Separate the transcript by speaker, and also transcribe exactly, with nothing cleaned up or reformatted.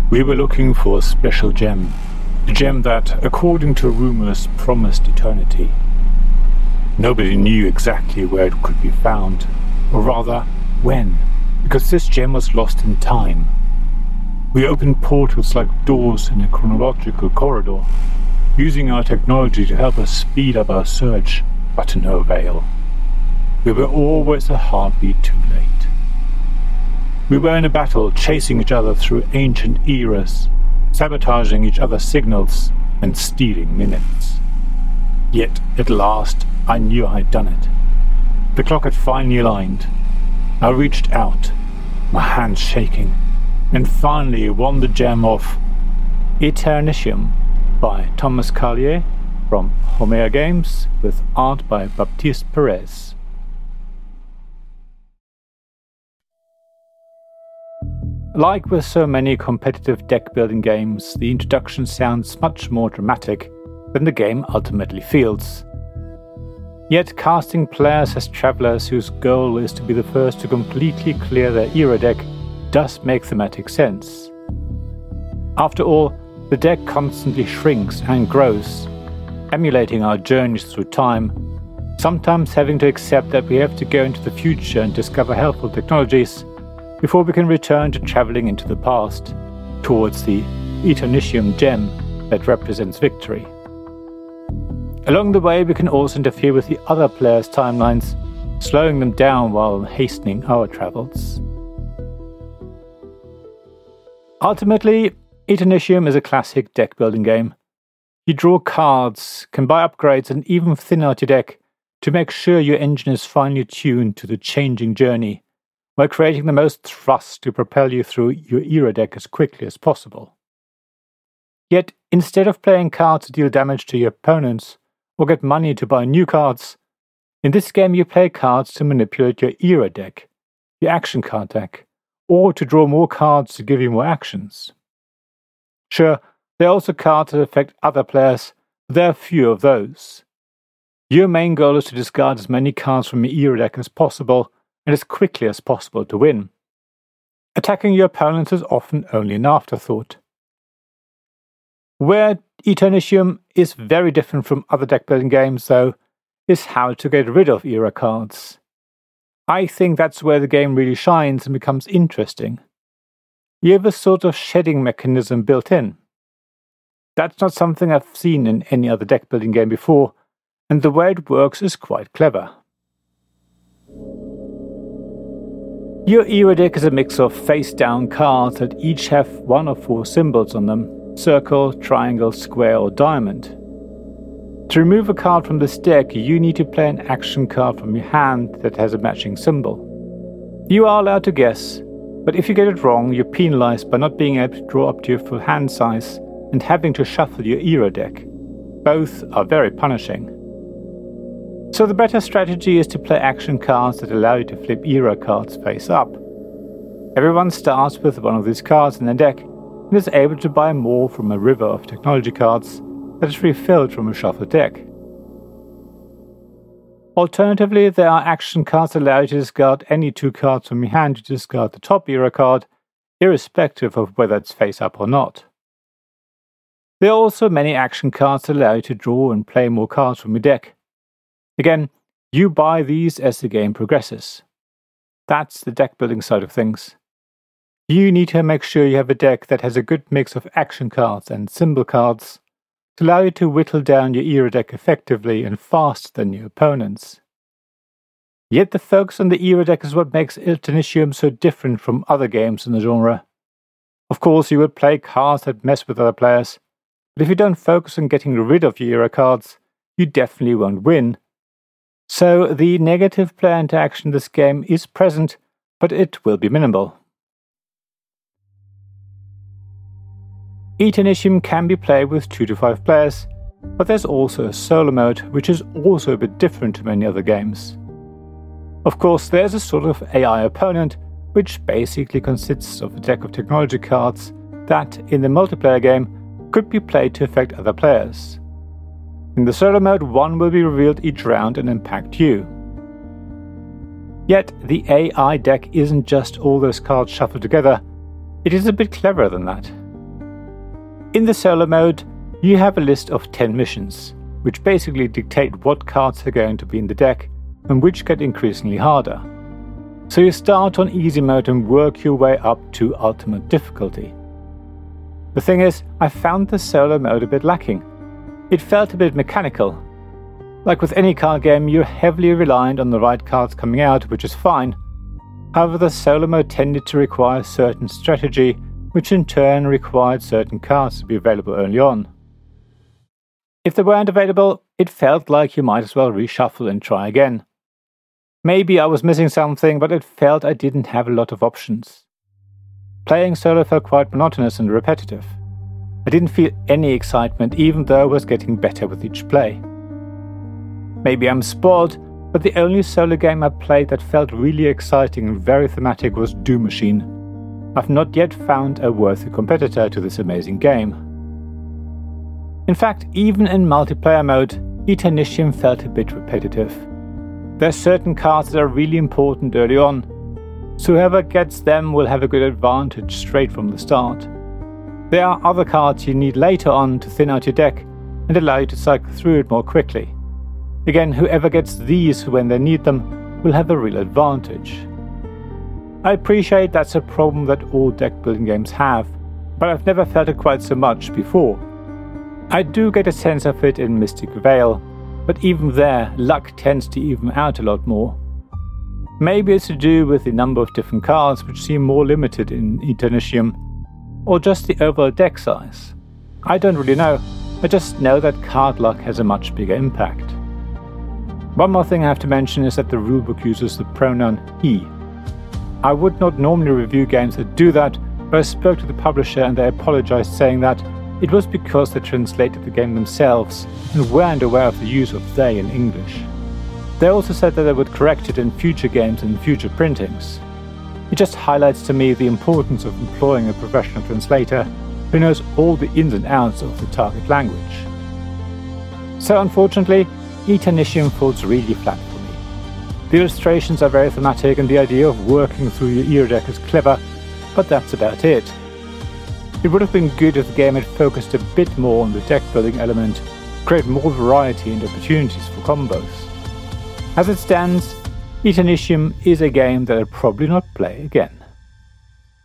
Speaker 1: We were looking for a special gem, the gem that, according to rumors, promised eternity. Nobody knew exactly where it could be found, or rather, when, because this gem was lost in time. We opened portals like doors in a chronological corridor, using our technology to help us speed up our search, but to no avail. We were always a heartbeat too late. We were in a battle, chasing each other through ancient eras, sabotaging each other's signals, and stealing minutes. Yet, at last, I knew I'd done it. The clock had finally aligned. I reached out, my hands shaking, and finally won the gem of Eternicium by Thomas Carlier from Homea Games, with art by Baptiste Perez. Like with so many competitive deck-building games, the introduction sounds much more dramatic than the game ultimately feels. Yet casting players as travelers whose goal is to be the first to completely clear their era deck does make thematic sense. After all, the deck constantly shrinks and grows, emulating our journeys through time, sometimes having to accept that we have to go into the future and discover helpful technologies before we can return to traveling into the past, towards the Eternicium gem that represents victory. Along the way, we can also interfere with the other players' timelines, slowing them down while hastening our travels. Ultimately, Eternicium is a classic deck-building game. You draw cards, can buy upgrades, and even thin out your deck to make sure your engine is finely tuned to the changing journey, while creating the most thrust to propel you through your era deck as quickly as possible. Yet, instead of playing cards to deal damage to your opponents, or get money to buy new cards, in this game you play cards to manipulate your era deck, your action card deck, or to draw more cards to give you more actions. Sure, there are also cards that affect other players, but there are few of those. Your main goal is to discard as many cards from your era deck as possible, and as quickly as possible to win. Attacking your opponents is often only an afterthought. Where Eternicium is very different from other deck-building games, though, is how to get rid of era cards. I think that's where the game really shines and becomes interesting. You have a sort of shedding mechanism built in. That's not something I've seen in any other deck-building game before, and the way it works is quite clever. Your era deck is a mix of face-down cards that each have one of four symbols on them: circle, triangle, square, or diamond. To remove a card from this deck, you need to play an action card from your hand that has a matching symbol. You are allowed to guess, but if you get it wrong, you're penalized by not being able to draw up to your full hand size and having to shuffle your era deck. Both are very punishing. So the better strategy is to play action cards that allow you to flip era cards face up. Everyone starts with one of these cards in their deck and is able to buy more from a river of technology cards that is refilled from a shuffled deck. Alternatively, there are action cards that allow you to discard any two cards from your hand to discard the top era card, irrespective of whether it's face up or not. There are also many action cards that allow you to draw and play more cards from your deck. Again, you buy these as the game progresses. That's the deck building side of things. You need to make sure you have a deck that has a good mix of action cards and symbol cards to allow you to whittle down your era deck effectively and faster than your opponents. Yet the focus on the era deck is what makes Eternicium so different from other games in the genre. Of course, you will play cards that mess with other players, but if you don't focus on getting rid of your era cards, you definitely won't win. So the negative player interaction in this game is present, but it will be minimal. Eternicium can be played with two to five players, but there's also a solo mode, which is also a bit different to many other games. Of course, there's a sort of A I opponent, which basically consists of a deck of technology cards that, in the multiplayer game, could be played to affect other players. In the solo mode, one will be revealed each round and impact you. Yet, the A I deck isn't just all those cards shuffled together, it is a bit cleverer than that. In the solo mode, you have a list of ten missions, which basically dictate what cards are going to be in the deck and which get increasingly harder. So you start on easy mode and work your way up to ultimate difficulty. The thing is, I found the solo mode a bit lacking. It felt a bit mechanical. Like with any card game, you're heavily reliant on the right cards coming out, which is fine. However, the solo mode tended to require certain strategy, which in turn required certain cards to be available early on. If they weren't available, it felt like you might as well reshuffle and try again. Maybe I was missing something, but it felt I didn't have a lot of options. Playing solo felt quite monotonous and repetitive. I didn't feel any excitement, even though I was getting better with each play. Maybe I'm spoiled, but the only solo game I played that felt really exciting and very thematic was Doom Machine. I've not yet found a worthy competitor to this amazing game. In fact, even in multiplayer mode, Eternicium felt a bit repetitive. There are certain cards that are really important early on, so whoever gets them will have a good advantage straight from the start. There are other cards you need later on to thin out your deck and allow you to cycle through it more quickly. Again, whoever gets these when they need them will have a real advantage. I appreciate that's a problem that all deck building games have, but I've never felt it quite so much before. I do get a sense of it in Mystic Vale, but even there, luck tends to even out a lot more. Maybe it's to do with the number of different cards which seem more limited in Eternicium, or just the overall deck size. I don't really know, I just know that card luck has a much bigger impact. One more thing I have to mention is that the rulebook uses the pronoun he. I would not normally review games that do that, but I spoke to the publisher and they apologized, saying that it was because they translated the game themselves and weren't aware of the use of they in English. They also said that they would correct it in future games and future printings. It just highlights to me the importance of employing a professional translator who knows all the ins and outs of the target language. So unfortunately, Eternicium falls really flat for me. The illustrations are very thematic and the idea of working through your ear deck is clever, but that's about it. It would have been good if the game had focused a bit more on the deck building element, create more variety and opportunities for combos. As it stands, Eternicium is a game that I'll probably not play again.